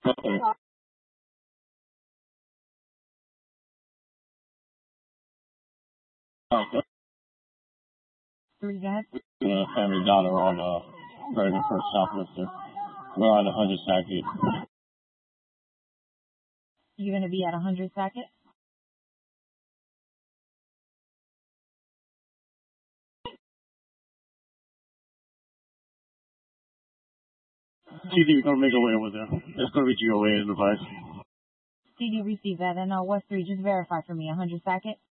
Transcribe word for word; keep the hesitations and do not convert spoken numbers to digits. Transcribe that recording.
Okay. Okay. Three guys. Uh, family dollar on uh, Bergen First Southwestern. We're on one hundred Sackett. You're going to be at one hundred Sackett? C D, we're going to make our way over there. It's going to be G O A in the device. C D received that. And uh, West three, just verify for me, one hundred Sackett?